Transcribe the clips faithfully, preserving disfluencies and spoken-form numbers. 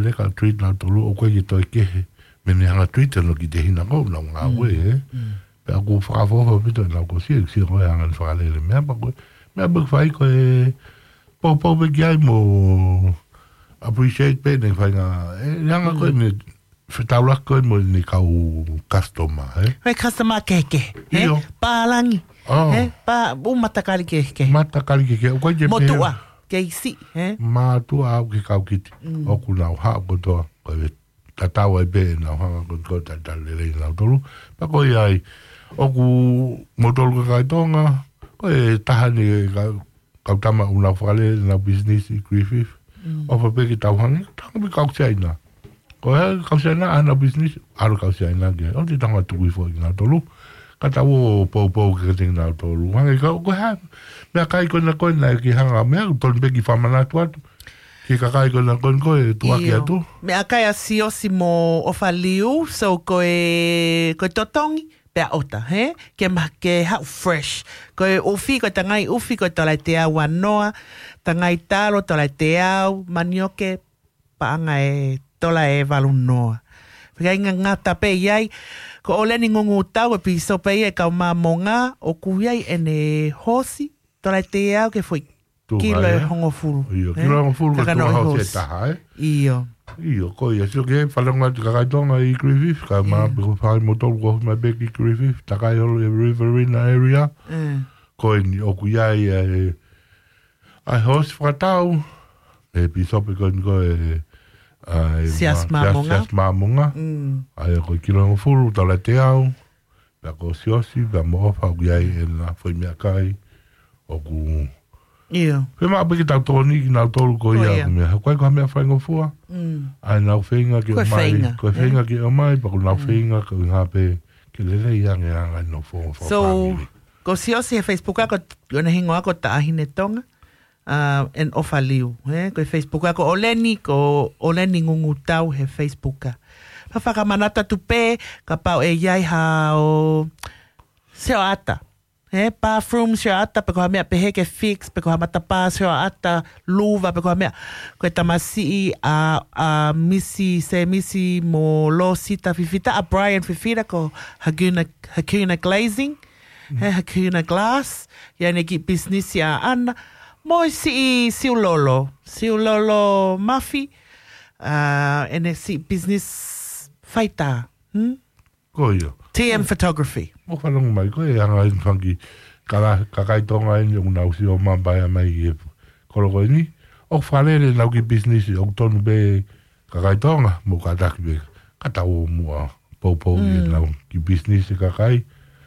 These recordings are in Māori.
le ka tweet na tolu o ko ki to ke me me hanga tweet no ki te hina ko na nga we eh pe ko fra fo fo pito na ko si si ro hanga fra le me ba ko me ba fai ko po po be gai mo appreciate pe ne fai nga hanga ko ne fetaula ko mo ni ka u customer eh we customer ke ke eh palangi eh pa u matakali ke ke matakali ke ke ko je motua ke si eh ma tu a ke ka kit o ku na ha ko to ko tatau e be na ha ko ko tatal le na tolu pa ko ai o ku motol ka tonga ko e tahani ka ka tama una fale na business creative o fa be ki tau hangi tanga bi ka china ko e ka china ana business aro ka china ge o ti tanga tu fo na tolu ka tau po po ke ting na tolu hangi ka ko ha me kai ko na ko na ki hanga me tol be ki fa mana tu ki kakai ko na kon ko e tu aki atu. Me akai a si osi mo ofa liu, so ko e, ko e totongi, pe a ota, he? Ke ma ke hau fresh. Ko e ufi, ko e tangai ufi, ko e tolai te au anoa, tangai talo, tolai te au, manioke, paanga e tola e valu noa. Pika inga ngata pe iai, ko ole ni ngungu tau e piso pe iai kau mā monga, o kuiai ene hosi, tolai te au ke foi kilo e hongo furu. Iyo, kilo e hongo furu ka tua hau se taha, eh? Iyo. Iyo, ko ia, sio ke whalonga te kakaitonga i Griffith, ka maa piko whai motoru ko mai beki Griffith, takai holo e Riverina area, ko e ni oku iai e ai hosi whakatau, e pisope ko ni ko e Sias Mamunga. Sias Mamunga, ai ko kilo e hongo furu, tala te au, pia ko siosi, pia mo ofa oku iai e na whai mea kai, oku Iyo. Pe maa peki tau tōni ki nau tōru ko ia kumea. Koe koe mea whaingo fua. Ai nau whainga ki o mai. Koe whainga ki o mai, pako nau whainga ka ngā pe ke lele iange anga no fō fō So, ko si osi he Facebook ako, yona hingo ako ta ahine tonga, uh, en ofa liu. Eh? Ko Facebook ako oleni, ko oleni ngungu tau he Facebook ka. Pa whakamanata tu pe, ka pau e iai ha o seo ata. Eh, bathroom seo ata, pe koha mea peheke fix, pe koha matapa seo ata, luva, pe koha mea, koe tamasi a, a misi, se misi mo lo sita fifita, a Brian fifita ko Hakuna, Hakuna Glazing, mm. he Hakuna Glass, ia ne ki business ia ana, mo si siulolo, siulolo mafi, uh, ene si business faita, hmm? Ko ia. T M Photography. Mo whanong mai koe e anga in whangi kakai tonga in yung nausi o mambaya mai e koroko ni. O whanere nau ki business o tonu be kakai tonga mo kataki be katau mua pou pou i nau ki business e kakai.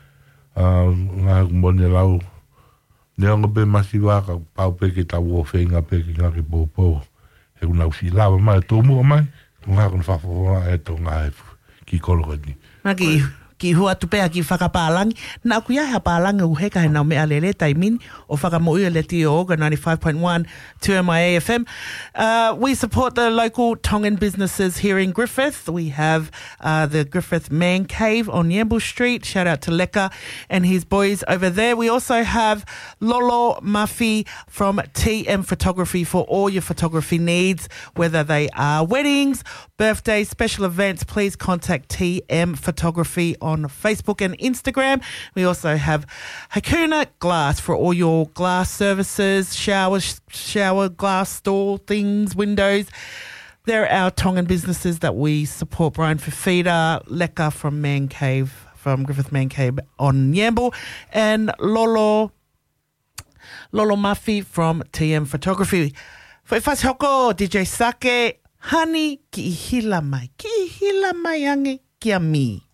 Ngā kumbone lau neonga be masiwa ka pau pe ke tau o whenga pe ki ngā ki pou pou. He unausi lawa mai tō mua mai. Ngā kun whawhawa e tō ngā e ki koroko ni. Maki ki hua tupea ki whakapalangi. Nā kuia hea pālanga uheka he nau mea lele taimini o whakamoia le ti o Oga ninety-five point one two M I A F M. Uh, we support the local Tongan businesses here in Griffith. We have uh, the Griffith Man Cave on Yamble Street. Shout out to Leka and his boys over there. We also have Lolo Mafi from T M Photography for all your photography needs, whether they are weddings, birthdays, special events. Please contact T M Photography on Facebook and Instagram. We also have Hakuna Glass for all your glass services, shower, shower glass door things, windows. They're our Tongan businesses that we support. Brian Fafita, Leka from Man Cave, from Griffith Man Cave on Yamble, and Lolo, Lolo Mafi from T M Photography. For Ifas Hoko, D J Sake, Honey, ki hila mai, ki hila mai ange, ki a mi.